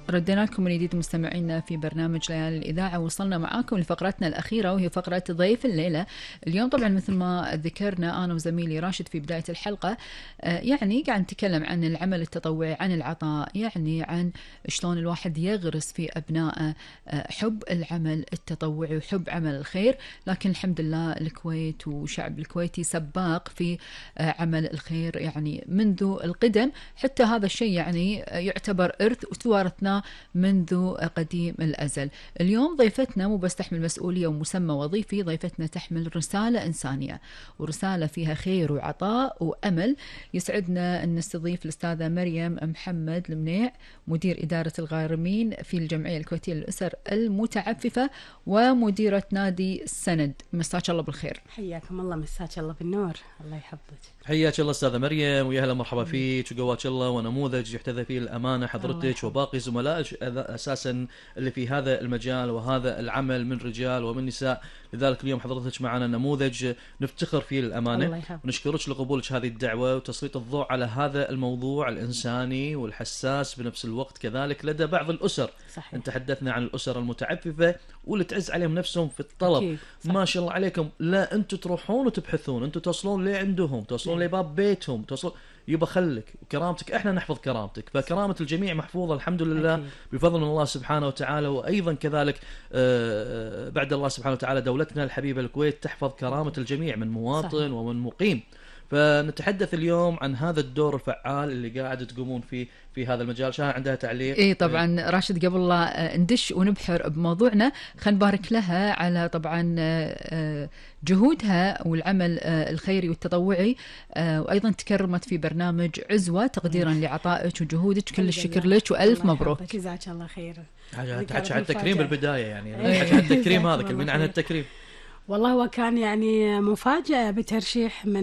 ردينا لكم من جديد مستمعينا في برنامج ليالي الإذاعة. وصلنا معاكم لفقرتنا الأخيرة وهي فقرة ضيف الليلة. اليوم طبعا مثل ما ذكرنا أنا وزميلي راشد في بداية الحلقة، يعني قاعد نتكلم عن العمل التطوعي، عن العطاء، يعني عن شلون الواحد يغرس في أبنائه حب العمل التطوعي وحب عمل الخير. لكن الحمد لله الكويت وشعب الكويتي سباق في عمل الخير يعني منذ القدم، حتى هذا الشيء يعني يعتبر إرث وتوارثناه منذ قديم الأزل. اليوم ضيفتنا مو بس تحمل مسؤولية ومسمى وظيفي، ضيفتنا تحمل رسالة إنسانية ورسالة فيها خير وعطاء وأمل. يسعدنا أن نستضيف الأستاذة مريم محمد المنيع، مدير إدارة الغارمين في الجمعية الكويتية للأسر المتعففة ومديرة نادي السند. مساك الله بالخير. حياكم الله، مساك الله بالنور، الله يحفظك. حياك الله استاذه مريم، ويا هلا مرحبا فيك وقواك الله، ونموذج يحتذى فيه الامانه حضرتك وباقي زملائك اساسا اللي في هذا المجال وهذا العمل من رجال ومن نساء. لذلك اليوم حضرتك معنا نموذج نفتخر فيه الامانه، ونشكرك لقبولك هذه الدعوه وتسليط الضوء على هذا الموضوع الانساني والحساس بنفس الوقت كذلك لدى بعض الاسر. صحيح. انت تحدثنا عن الاسر المتعففه واللي تعز عليهم نفسهم في الطلب. ما شاء الله عليكم، لا انتم تروحون وتبحثون، انتم توصلون لعندهم، توصلون لباب بيتهم، توصلون يبا خلك وكرامتك، احنا نحفظ كرامتك، فكرامة الجميع محفوظة الحمد لله بفضل من الله سبحانه وتعالى. وأيضا كذلك بعد الله سبحانه وتعالى دولتنا الحبيبة الكويت تحفظ كرامة الجميع من مواطن ومن مقيم. فنتحدث نتحدث عن هذا الدور الفعال اللي قاعد تقومون فيه في هذا المجال. شاهد عندها تعليق؟ اي طبعا راشد، قبل لا ندش ونبحر بموضوعنا خلينا نبارك لها على طبعا جهودها والعمل الخيري والتطوعي، وايضا تكرمت في برنامج عزوة تقديرا لعطائك وجهودك. كل الشكر لك والف مبروك. جزاك الله خير. تحكي عن التكريم بالبداية، يعني تحكي عن التكريم هذا كلمين عن التكريم. والله هو كان يعني مفاجأة بترشيح من